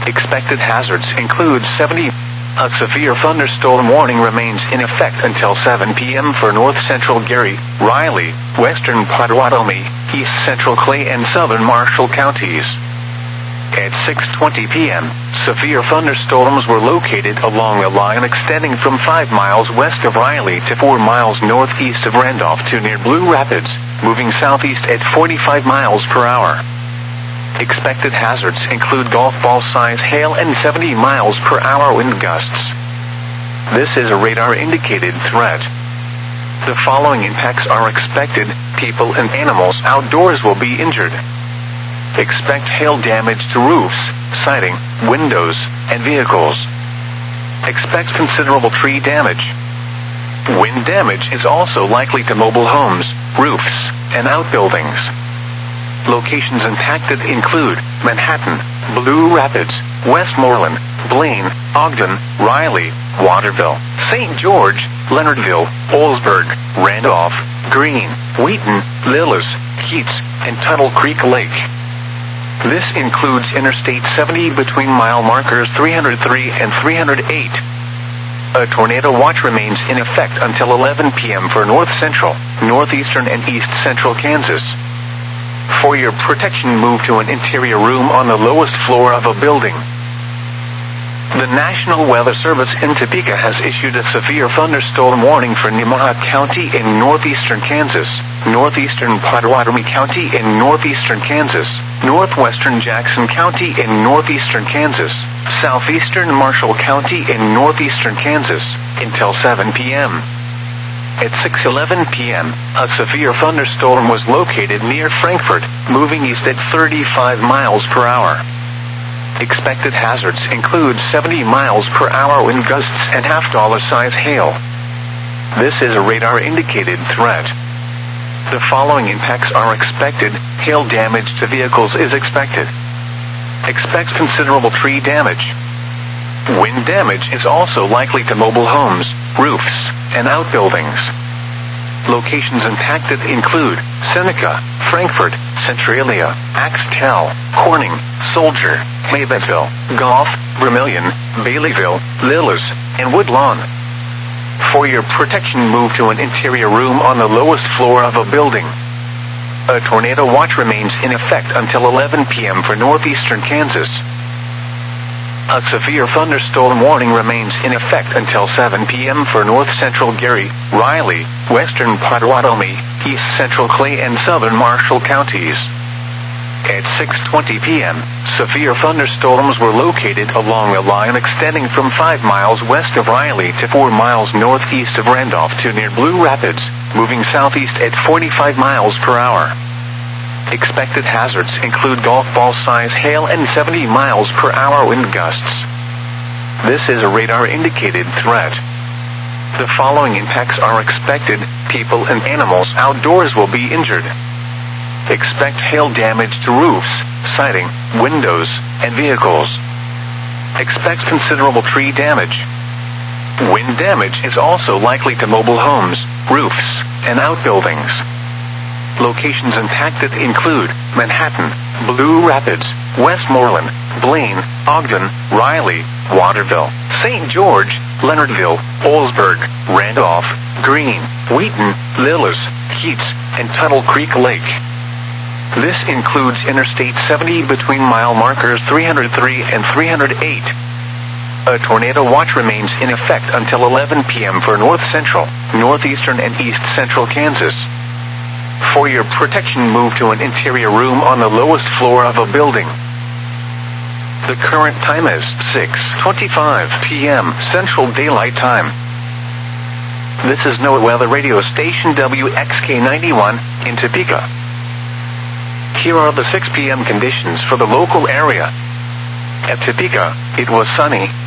Expected hazards include 70. A severe thunderstorm warning remains in effect until 7 p.m. for north central Gary, Riley, western Potawatomi, east central Clay and southern Marshall counties. At 6:20 p.m., severe thunderstorms were located along a line extending from 5 miles west of Riley to 4 miles northeast of Randolph to near Blue Rapids, moving southeast at 45 miles per hour. Expected hazards include golf ball size hail and 70 miles per hour wind gusts. This is a radar indicated threat. The following impacts are expected: people and animals outdoors will be injured. Expect hail damage to roofs, siding, windows, and vehicles. Expect considerable tree damage. Wind damage is also likely to mobile homes, roofs, and outbuildings. Locations impacted include Manhattan, Blue Rapids, Westmoreland, Blaine, Ogden, Riley, Waterville, St. George, Leonardville, Oldsburg, Randolph, Greene, Wheaton, Lillis, Keats, and Tuttle Creek Lake. This includes Interstate 70 between mile markers 303 and 308. A tornado watch remains in effect until 11 p.m. for north central, northeastern, and east central Kansas. For your protection, move to an interior room on the lowest floor of a building. The National Weather Service in Topeka has issued a severe thunderstorm warning for Nemaha County in northeastern Kansas, northeastern Potawatomi County in northeastern Kansas, northwestern Jackson County in northeastern Kansas, southeastern Marshall County in northeastern Kansas, until 7 p.m. At 6:11 p.m., a severe thunderstorm was located near Frankfort, moving east at 35 miles per hour. Expected hazards include 70 miles per hour wind gusts and $half size hail. This is a radar indicated threat. The following impacts are expected: hail damage to vehicles is expected. Expect considerable tree damage. Wind damage is also likely to mobile homes, roofs, and outbuildings. Locations impacted include Seneca, Frankfort, Centralia, Axtell, Corning, Soldier, Maybettville, Goff, Vermilion, Baileyville, Lillis, and Woodlawn. For your protection, move to an interior room on the lowest floor of a building. A tornado watch remains in effect until 11 p.m. for northeastern Kansas. A severe thunderstorm warning remains in effect until 7 p.m. for north central Gary, Riley, western Potawatomi, east central Clay, and southern Marshall counties. At 6:20 p.m., severe thunderstorms were located along a line extending from 5 miles west of Riley to 4 miles northeast of Randolph to near Blue Rapids, moving southeast at 45 miles per hour. Expected hazards include golf ball size hail and 70 miles per hour wind gusts. This is a radar indicated threat. The following impacts are expected: people and animals outdoors will be injured. Expect hail damage to roofs, siding, windows, and vehicles. Expect considerable tree damage. Wind damage is also likely to mobile homes, roofs, and outbuildings. Locations impacted include Manhattan, Blue Rapids, Westmoreland, Blaine, Ogden, Riley, Waterville, St. George, Leonardville, Oldsburg, Randolph, Greene, Wheaton, Lillis, Keats, and Tuttle Creek Lake. This includes Interstate 70 between mile markers 303 and 308. A tornado watch remains in effect until 11 p.m. for north central, northeastern, and east central Kansas. For your protection, move to an interior room on the lowest floor of a building. The current time is 6:25 p.m. Central Daylight Time. This is NOAA Weather Radio Station WXK91 in Topeka. Here are the 6 p.m. conditions for the local area. At Topeka, it was sunny,